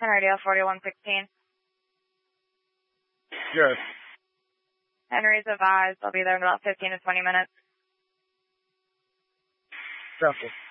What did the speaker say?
10 radio 4116. Yes. Henry's advised. I'll be there in about 15 to 20 minutes. Copy.